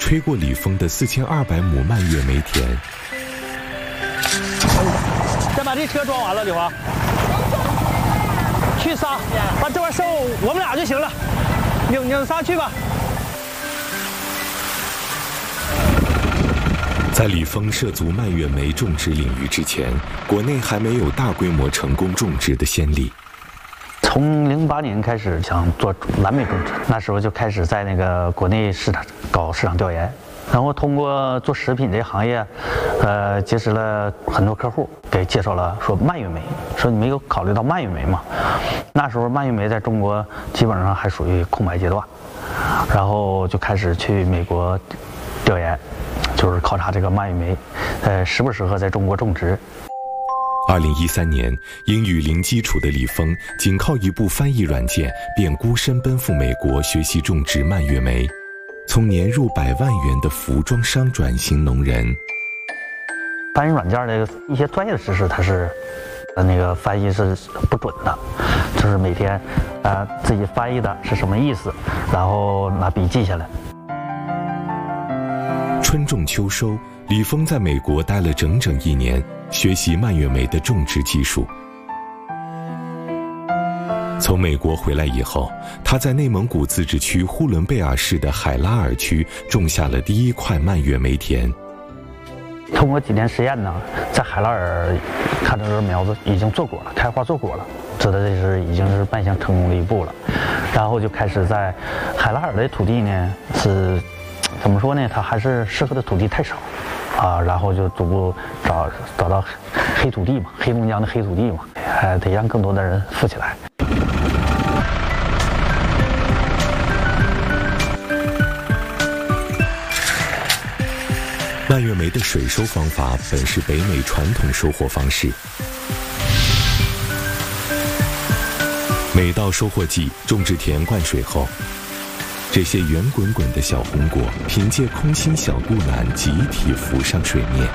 吹过礼峰的4200亩蔓越莓田。 再把这车装完了，李华，去仨，把这边收我们俩就行了，领仨去吧。 在礼峰涉足蔓越莓种植领域之前，国内还没有大规模成功种植的先例。 从08年开始想做蓝莓种植，那时候就开始在那个国内搞市场调研，然后通过做食品这行业，结识了很多客户，给介绍了说蔓越莓，说你没有考虑到蔓越莓吗？那时候蔓越莓在中国基本上还属于空白阶段，然后就开始去美国调研，就是考察这个蔓越莓，适不适合在中国种植。 2013年，英语零基础的李峰，仅靠一部翻译软件，便孤身奔赴美国学习种植蔓越莓，从年入100万元的服装商转型农人。 翻译软件的一些专业的知识，它是那个翻译是不准的，就是每天自己翻译的是什么意思，然后拿笔记下来。 春种秋收，李峰在美国待了整整1年，学习蔓越莓的种植技术。从美国回来以后，他在内蒙古自治区呼伦贝尔市的海拉尔区种下了第一块蔓越莓田。 通过几年实验呢，在海拉尔看到这苗子已经做果了，开花做果了，知道这是已经是迈向成功的一步了。然后就开始在海拉尔的土地呢是怎么说呢？它还是适合的土地太少然后就逐步找到黑土地嘛，黑龙江的黑土地嘛，得让更多的人富起来。 蔓越莓的水收方法本是北美传统收获方式。每到收获季，种植田灌水后，这些圆滚滚的小红果凭借空心小肚腩集体浮上水面。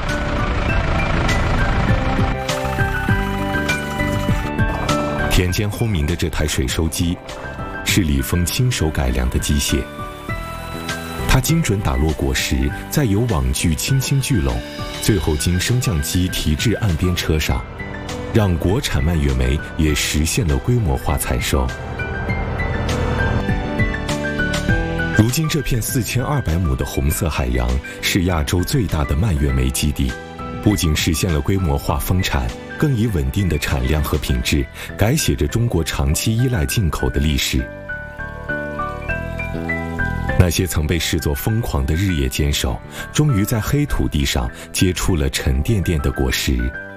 田间轰鸣的这台水收机，是李峰亲手改良的机械。它精准打落果实，再由网具轻轻聚拢，最后经升降机提至岸边车上，让国产蔓越莓也实现了规模化采收。如今这片4200亩的红色海洋是亚洲最大的蔓越莓基地，不仅实现了规模化丰产，更以稳定的产量和品质改写着中国长期依赖进口的历史。那些曾被视作疯狂的日夜坚守，终于在黑土地上结出了沉甸甸的果实。